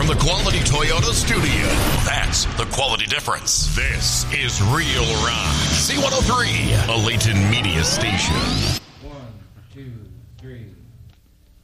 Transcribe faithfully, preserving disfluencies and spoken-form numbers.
from the Quality Toyota studio. That's the quality difference. This is Real Rock. C one oh three, a Layton media station. One, two, three.